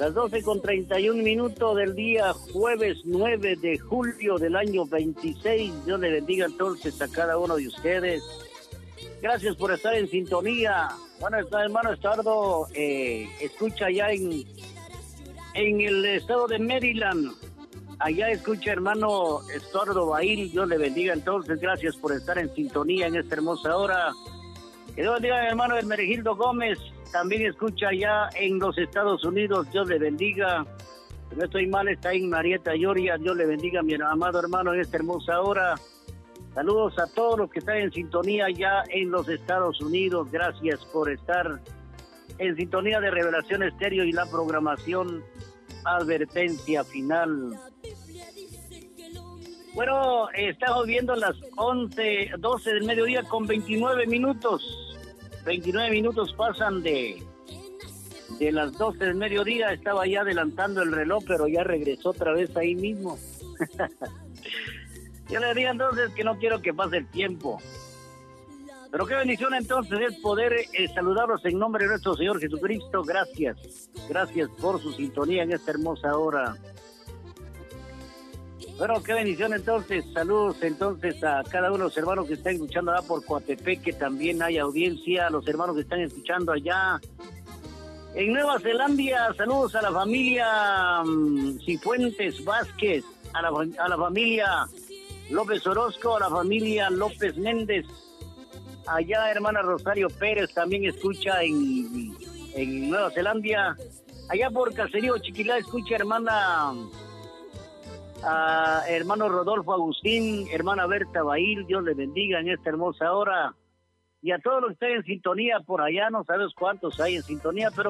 Las 12:31 del día, jueves 9 de julio del año 26. Dios le bendiga entonces a cada uno de ustedes. Gracias por estar en sintonía. Bueno, hermano Estuardo, escucha allá en el estado de Maryland. Allá escucha hermano Estuardo Bail. Dios le bendiga entonces. Gracias por estar en sintonía en esta hermosa hora. Que Dios bendiga a mi hermano Hermenegildo Gómez. También escucha allá en los Estados Unidos. Dios le bendiga. Si no estoy mal, está en Marietta, Georgia. Dios le bendiga a mi amado hermano en esta hermosa hora. Saludos a todos los que están en sintonía ya en los Estados Unidos. Gracias por estar en sintonía de Revelación Estéreo y la programación Advertencia Final. Bueno, estamos viendo las 12 del mediodía con 29 minutos. 29 minutos pasan de las 12 del mediodía. Estaba ya adelantando el reloj, pero ya regresó otra vez ahí mismo. Yo le digo entonces que no quiero que pase el tiempo. Pero qué bendición entonces es poder saludarlos en nombre de nuestro Señor Jesucristo. Gracias. Gracias por su sintonía en esta hermosa hora. Bueno, qué bendición entonces. Saludos entonces a cada uno de los hermanos que están escuchando allá por Coatepec, que también hay audiencia. A los hermanos que están escuchando allá en Nueva Zelanda. Saludos a la familia Cifuentes Vázquez, a la familia López Orozco, a la familia López Méndez. Allá hermana Rosario Pérez también escucha en Nueva Zelanda. Allá por Caserío Chiquilá escucha hermano Rodolfo Agustín, hermana Berta Bail. Dios le bendiga en esta hermosa hora. Y a todos los que estén en sintonía por allá, no sabes cuántos hay en sintonía, pero